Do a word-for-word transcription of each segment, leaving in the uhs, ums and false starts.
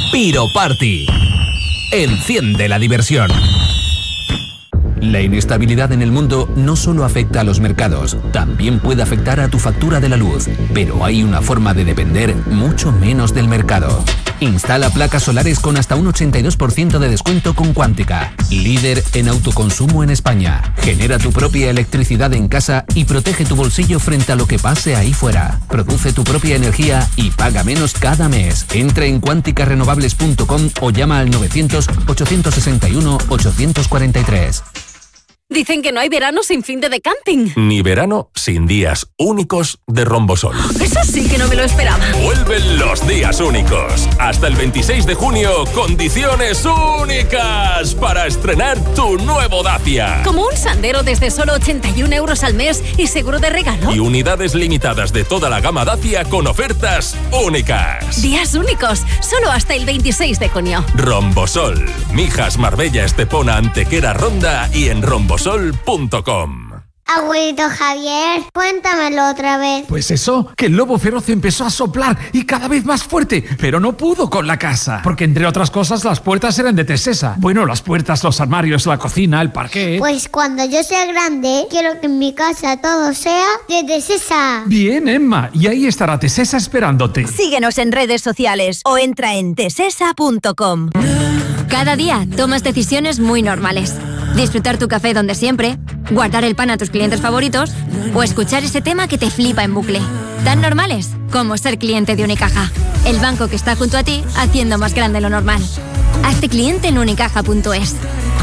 Piroparty. Enciende la diversión. La inestabilidad en el mundo no solo afecta a los mercados, también puede afectar a tu factura de la luz, pero hay una forma de depender mucho menos del mercado. Instala placas solares con hasta un ochenta y dos por ciento de descuento con Quántica, líder en autoconsumo en España. Genera tu propia electricidad en casa y protege tu bolsillo frente a lo que pase ahí fuera. Produce tu propia energía y paga menos cada mes. Entra en quántica renovables punto com o llama al novecientos, ochocientos sesenta y uno, ochocientos cuarenta y tres. Dicen que no hay verano sin fin de decanting. Ni verano sin días únicos de Rombosol. Eso sí que no me lo esperaba. Vuelven los días únicos. Hasta el veintiséis de junio, condiciones únicas para estrenar tu nuevo Dacia. Como un Sandero desde solo ochenta y un euros al mes y seguro de regalo. Y unidades limitadas de toda la gama Dacia con ofertas únicas. Días únicos, solo hasta el veintiséis de junio. Rombosol. Mijas, Marbella, Estepona, Antequera, Ronda y en rombosol punto com. Abuelito Javier, cuéntamelo otra vez. Pues eso, que el lobo feroz empezó a soplar y cada vez más fuerte, pero no pudo con la casa, porque entre otras cosas las puertas eran de Tesesa. Bueno, las puertas, los armarios, la cocina, el parquet. Pues cuando yo sea grande, quiero que en mi casa todo sea de Tesesa. Bien, Emma, y ahí estará Tesesa esperándote. Síguenos en redes sociales o entra en tesesa punto com. Cada día tomas decisiones muy normales. Disfrutar tu café donde siempre, guardar el pan a tus clientes favoritos o escuchar ese tema que te flipa en bucle. Tan normales como ser cliente de Unicaja, el banco que está junto a ti haciendo más grande lo normal. Hazte cliente en unicaja punto es.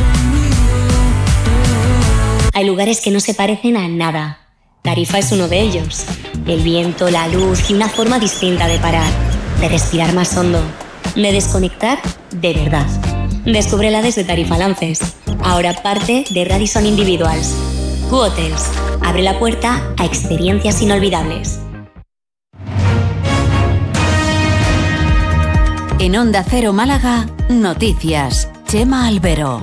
Hay lugares que no se parecen a nada. Tarifa es uno de ellos. El viento, la luz y una forma distinta de parar, de respirar más hondo, de desconectar de verdad. Descúbrela desde Tarifa Lances, ahora parte de Radisson Individuals. Q-Hotels, abre la puerta a experiencias inolvidables. En Onda Cero Málaga, noticias. Chema Albero.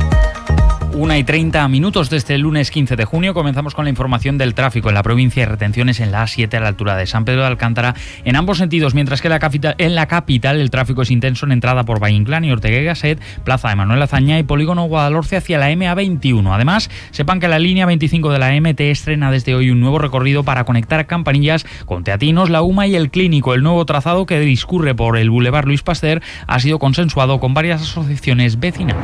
Una y treinta minutos de este lunes quince de junio. Comenzamos con la información del tráfico en la provincia y retenciones en la A siete a la altura de San Pedro de Alcántara en ambos sentidos, mientras que la capital, en la capital el tráfico es intenso en entrada por Valle Inclán y Ortega y Gasset, Plaza de Manuel Azaña y Polígono Guadalhorce hacia la M A veintiuno. Además, sepan que la línea veinticinco de la M T estrena desde hoy un nuevo recorrido para conectar Campanillas con Teatinos, La Uma y El Clínico. El nuevo trazado que discurre por el Boulevard Luis Pasteur ha sido consensuado con varias asociaciones vecinales.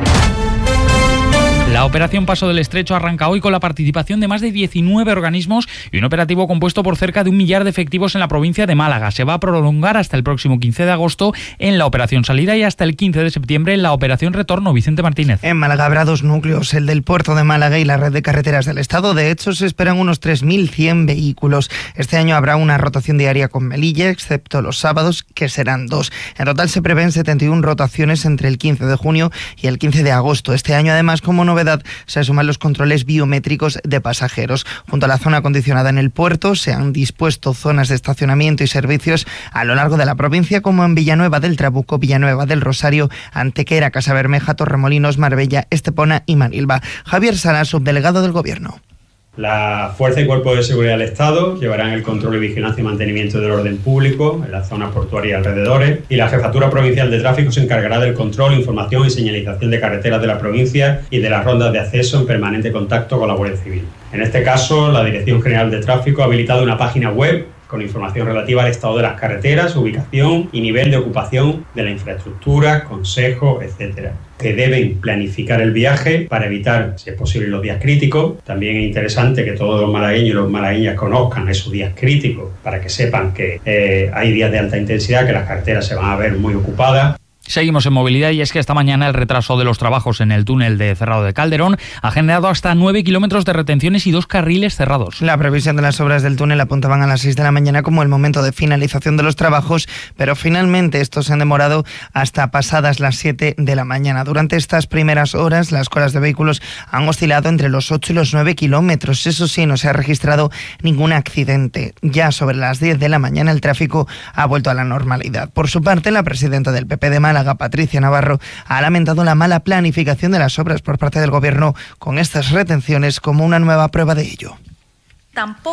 La operación Paso del Estrecho arranca hoy con la participación de más de diecinueve organismos y un operativo compuesto por cerca de un millar de efectivos en la provincia de Málaga. Se va a prolongar hasta el próximo quince de agosto en la operación Salida y hasta el quince de septiembre en la operación Retorno. Vicente Martínez. En Málaga habrá dos núcleos, el del puerto de Málaga y la red de carreteras del Estado. De hecho, se esperan unos tres mil cien vehículos. Este año habrá una rotación diaria con Melilla, excepto los sábados, que serán dos. En total se prevén setenta y una rotaciones entre el quince de junio y el quince de agosto. Este año, además, como novedad, se suman los controles biométricos de pasajeros. Junto a la zona acondicionada en el puerto se han dispuesto zonas de estacionamiento y servicios a lo largo de la provincia, como en Villanueva del Trabuco, Villanueva del Rosario, Antequera, Casabermeja, Torremolinos, Marbella, Estepona y Manilva. Javier Sala, subdelegado del Gobierno. La Fuerza y Cuerpo de Seguridad del Estado llevarán el control y vigilancia y mantenimiento del orden público en la zona portuaria y alrededores, y la Jefatura Provincial de Tráfico se encargará del control, información y señalización de carreteras de la provincia y de las rondas de acceso en permanente contacto con la Guardia Civil. En este caso, la Dirección General de Tráfico ha habilitado una página web con información relativa al estado de las carreteras, ubicación y nivel de ocupación de la infraestructura, consejos, etcétera. Que deben planificar el viaje para evitar, si es posible, los días críticos. También es interesante que todos los malagueños y los malagueñas conozcan esos días críticos para que sepan que eh, hay días de alta intensidad, que las carreteras se van a ver muy ocupadas. Seguimos en movilidad y es que esta mañana el retraso de los trabajos en el túnel de Cerrado de Calderón ha generado hasta nueve kilómetros de retenciones y dos carriles cerrados. La previsión de las obras del túnel apuntaban a las seis de la mañana como el momento de finalización de los trabajos, pero finalmente estos se han demorado hasta pasadas las siete de la mañana. Durante estas primeras horas las colas de vehículos han oscilado entre los ocho y los nueve kilómetros. Eso sí, no se ha registrado ningún accidente. Ya sobre las diez de la mañana el tráfico ha vuelto a la normalidad. Por su parte, la presidenta del P P de Málaga, Patricia Navarro, ha lamentado la mala planificación de las obras por parte del Gobierno con estas retenciones como una nueva prueba de ello. Tampoco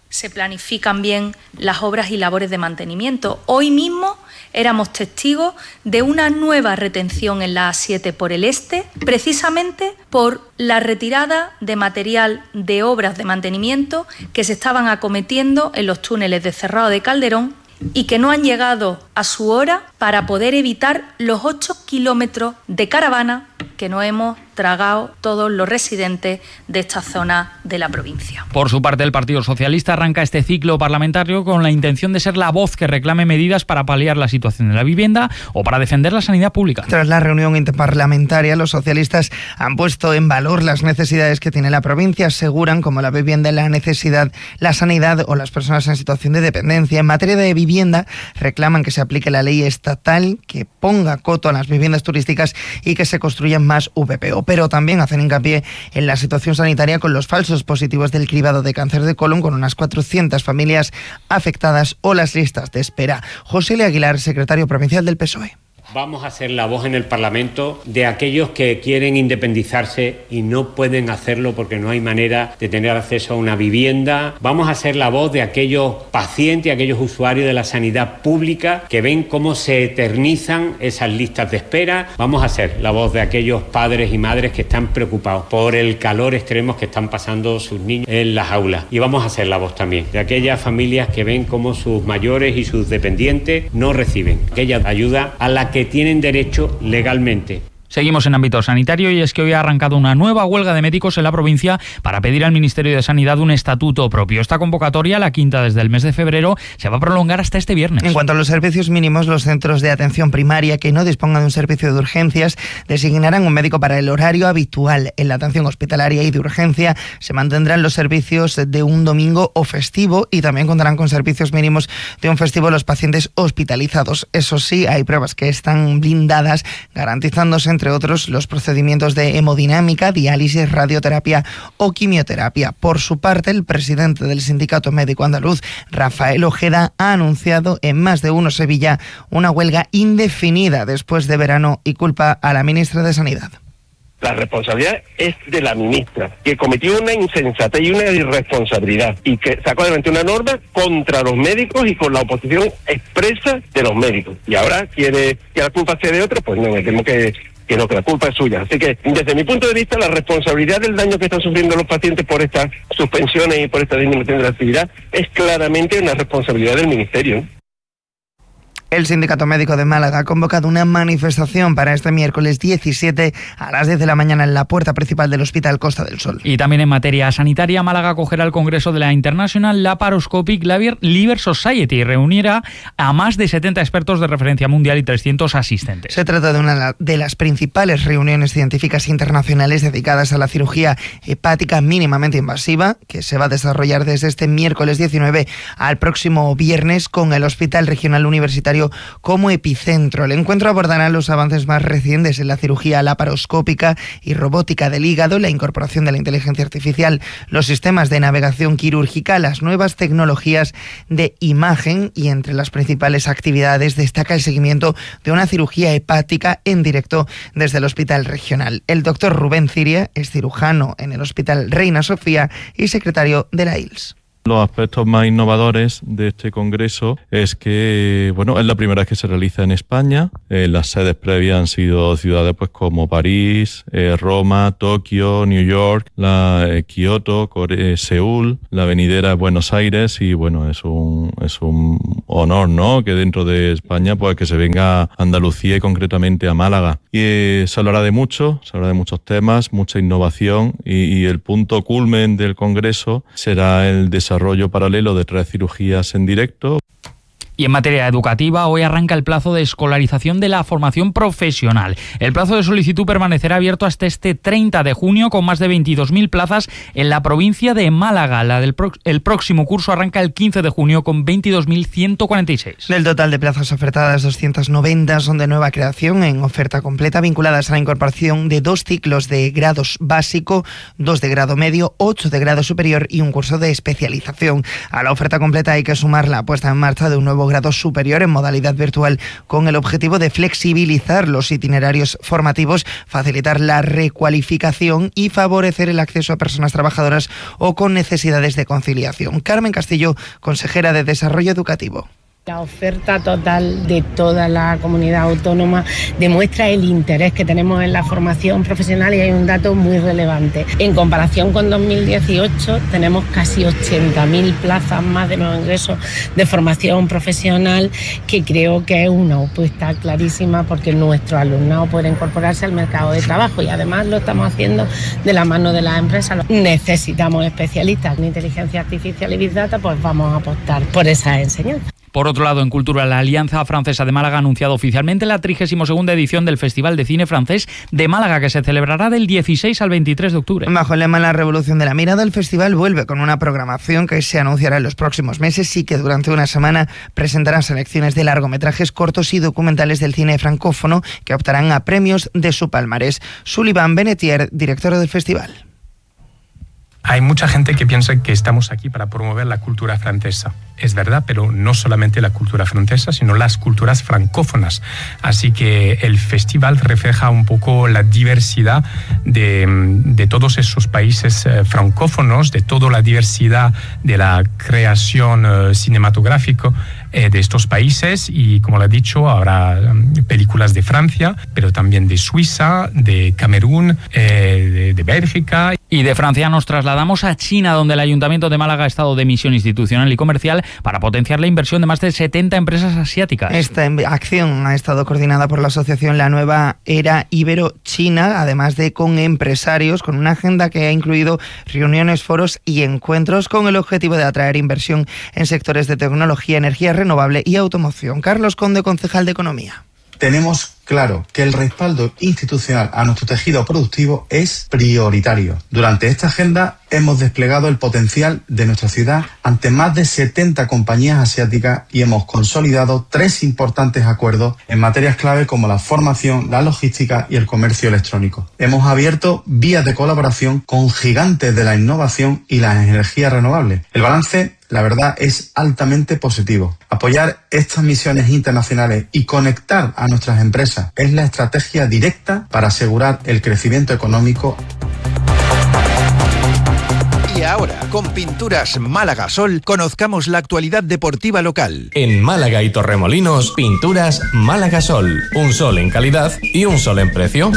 se planifican bien las obras y labores de mantenimiento. Hoy mismo éramos testigos de una nueva retención en la A siete por el este, precisamente por la retirada de material de obras de mantenimiento que se estaban acometiendo en los túneles de Cerrado de Calderón y que no han llegado a su hora para poder evitar los ocho kilómetros de caravana que nos hemos tragado todos los residentes de esta zona de la provincia. Por su parte, el Partido Socialista arranca este ciclo parlamentario con la intención de ser la voz que reclame medidas para paliar la situación de la vivienda o para defender la sanidad pública. Tras la reunión interparlamentaria, los socialistas han puesto en valor las necesidades que tiene la provincia, aseguran como la vivienda, la necesidad, la sanidad o las personas en situación de dependencia. En materia de vivienda, reclaman que se aplique la ley estatal, que ponga coto a las viviendas turísticas y que se construyan más V P O. Pero también hacen hincapié en la situación sanitaria con los falsos positivos del cribado de cáncer de colon, con unas cuatrocientas familias afectadas o las listas de espera. José L. Aguilar, secretario provincial del P S O E. Vamos a ser la voz en el Parlamento de aquellos que quieren independizarse y no pueden hacerlo porque no hay manera de tener acceso a una vivienda. Vamos a ser la voz de aquellos pacientes, aquellos usuarios de la sanidad pública que ven cómo se eternizan esas listas de espera. Vamos a ser la voz de aquellos padres y madres que están preocupados por el calor extremo que están pasando sus niños en las aulas. Y vamos a ser la voz también de aquellas familias que ven cómo sus mayores y sus dependientes no reciben aquella ayuda a la que tienen derecho legalmente. Seguimos en ámbito sanitario y es que hoy ha arrancado una nueva huelga de médicos en la provincia para pedir al Ministerio de Sanidad un estatuto propio. Esta convocatoria, la quinta desde el mes de febrero, se va a prolongar hasta este viernes. En cuanto a los servicios mínimos, los centros de atención primaria que no dispongan de un servicio de urgencias designarán un médico para el horario habitual. En la atención hospitalaria y de urgencia se mantendrán los servicios de un domingo o festivo y también contarán con servicios mínimos de un festivo los pacientes hospitalizados. Eso sí, hay pruebas que están blindadas, garantizándose entre otros los procedimientos de hemodinámica, diálisis, radioterapia o quimioterapia. Por su parte, el presidente del Sindicato Médico Andaluz, Rafael Ojeda, ha anunciado en Más de Uno Sevilla una huelga indefinida después de verano y culpa a la ministra de Sanidad. La responsabilidad es de la ministra, que cometió una insensatez y una irresponsabilidad y que sacó adelante una norma contra los médicos y con la oposición expresa de los médicos. Y ahora quiere que la culpa sea de otro, pues no, me temo que, que no, que la culpa es suya. Así que, desde mi punto de vista, la responsabilidad del daño que están sufriendo los pacientes por estas suspensiones y por esta disminución de la actividad es claramente una responsabilidad del Ministerio. El Sindicato Médico de Málaga ha convocado una manifestación para este miércoles diecisiete a las diez de la mañana en la puerta principal del Hospital Costa del Sol. Y también en materia sanitaria, Málaga acogerá el congreso de la International Laparoscopic Liver Society y reunirá a más de setenta expertos de referencia mundial y trescientos asistentes. Se trata de una de las principales reuniones científicas internacionales dedicadas a la cirugía hepática mínimamente invasiva, que se va a desarrollar desde este miércoles diecinueve al próximo viernes con el Hospital Regional Universitario como epicentro. El encuentro abordará los avances más recientes en la cirugía laparoscópica y robótica del hígado, la incorporación de la inteligencia artificial, los sistemas de navegación quirúrgica, las nuevas tecnologías de imagen y entre las principales actividades destaca el seguimiento de una cirugía hepática en directo desde el Hospital Regional. El doctor Rubén Ciria es cirujano en el Hospital Reina Sofía y secretario de la I L S. Los aspectos más innovadores de este congreso es que, bueno, es la primera vez que se realiza en España. Eh, las sedes previas han sido ciudades pues como París, eh, Roma, Tokio, New York, la eh, Kioto, Core- eh, Seúl, la venidera Buenos Aires y bueno, es un es un honor, ¿no? Que dentro de España pues que se venga a Andalucía y concretamente a Málaga. Y eh, se hablará de mucho, se hablará de muchos temas, mucha innovación y, y el punto culmen del congreso será el desarrollo desarrollo paralelo de tres cirugías en directo. Y en materia educativa, hoy arranca el plazo de escolarización de la formación profesional. El plazo de solicitud permanecerá abierto hasta este treinta de junio con más de veintidós mil plazas en la provincia de Málaga. La del pro- el próximo curso arranca el quince de junio con veintidós mil ciento cuarenta y seis. Del total de plazas ofertadas, doscientas noventa son de nueva creación en oferta completa, vinculadas a la incorporación de dos ciclos de grados básico, dos de grado medio, ocho de grado superior y un curso de especialización. A la oferta completa hay que sumar la puesta en marcha de un nuevo grado superior en modalidad virtual con el objetivo de flexibilizar los itinerarios formativos, facilitar la recualificación y favorecer el acceso a personas trabajadoras o con necesidades de conciliación. Carmen Castillo, consejera de Desarrollo Educativo. La oferta total de toda la comunidad autónoma demuestra el interés que tenemos en la formación profesional y hay un dato muy relevante. En comparación con dos mil dieciocho tenemos casi ochenta mil plazas más de nuevos ingresos de formación profesional, que creo que es una apuesta clarísima porque nuestro alumnado puede incorporarse al mercado de trabajo y además lo estamos haciendo de la mano de las empresas. Necesitamos especialistas en inteligencia artificial y Big Data, pues vamos a apostar por esa enseñanza. Por otro lado, en Cultura, la Alianza Francesa de Málaga ha anunciado oficialmente la trigésima segunda edición del Festival de Cine Francés de Málaga, que se celebrará del dieciséis al veintitrés de octubre. Bajo el lema La Revolución de la Mirada, el festival vuelve con una programación que se anunciará en los próximos meses y que durante una semana presentará selecciones de largometrajes, cortos y documentales del cine francófono que optarán a premios de su palmarés. Sullivan Benetier, director del festival. Hay mucha gente que piensa que estamos aquí para promover la cultura francesa. Es verdad, pero no solamente la cultura francesa, sino las culturas francófonas. Así que el festival refleja un poco la diversidad de, de todos esos países eh, francófonos, de toda la diversidad de la creación eh, cinematográfica eh, de estos países. Y como lo he dicho, habrá um, películas de Francia, pero también de Suiza, de Camerún, eh, de, de Bélgica. Y de Francia nos trasladamos a China, donde el Ayuntamiento de Málaga ha estado de misión institucional y comercial para potenciar la inversión de más de setenta empresas asiáticas. Esta acción ha estado coordinada por la asociación La Nueva Era Ibero-China, además de con empresarios, con una agenda que ha incluido reuniones, foros y encuentros con el objetivo de atraer inversión en sectores de tecnología, energía renovable y automoción. Carlos Conde, concejal de Economía. Tenemos claro que el respaldo institucional a nuestro tejido productivo es prioritario. Durante esta agenda hemos desplegado el potencial de nuestra ciudad ante más de setenta compañías asiáticas y hemos consolidado tres importantes acuerdos en materias clave como la formación, la logística y el comercio electrónico. Hemos abierto vías de colaboración con gigantes de la innovación y las energías renovables. El balance, la verdad, es altamente positivo. Apoyar estas misiones internacionales y conectar a nuestras empresas es la estrategia directa para asegurar el crecimiento económico. Y ahora, con Pinturas Málaga Sol, conozcamos la actualidad deportiva local. En Málaga y Torremolinos, Pinturas Málaga Sol. Un sol en calidad y un sol en precio.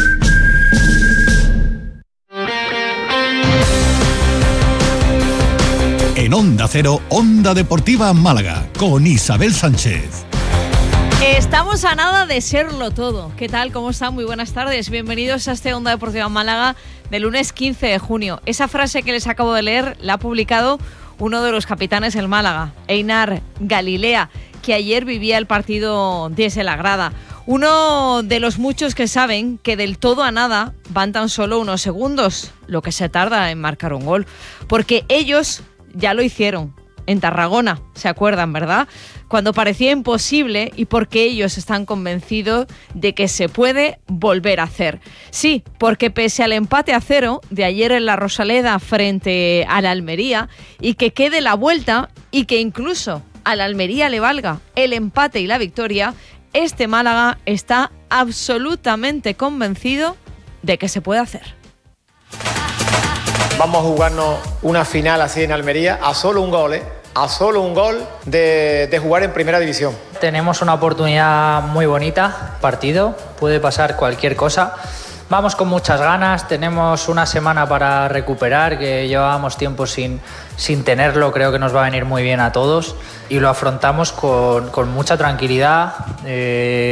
En Onda Cero, Onda Deportiva Málaga, con Isabel Sánchez. Estamos a nada de serlo todo. ¿Qué tal? ¿Cómo están? Muy buenas tardes. Bienvenidos a este Onda Deportiva Málaga del lunes quince de junio. Esa frase que les acabo de leer la ha publicado uno de los capitanes del Málaga, Einar Galilea, que ayer vivía el partido desde la grada. Uno de los muchos que saben que del todo a nada van tan solo unos segundos, lo que se tarda en marcar un gol. Porque ellos ya lo hicieron en Tarragona, ¿se acuerdan, verdad? Cuando parecía imposible y porque ellos están convencidos de que se puede volver a hacer. Sí, porque pese al empate a cero de ayer en la Rosaleda frente a la Almería y que quede la vuelta y que incluso a la Almería le valga el empate y la victoria, este Málaga está absolutamente convencido de que se puede hacer. Vamos a jugarnos una final así en Almería a solo un gol, ¿eh? A solo un gol de, de jugar en primera división. Tenemos una oportunidad muy bonita, partido, puede pasar cualquier cosa. Vamos con muchas ganas, tenemos una semana para recuperar, que llevábamos tiempo sin, sin tenerlo, creo que nos va a venir muy bien a todos y lo afrontamos con, con mucha tranquilidad. Eh,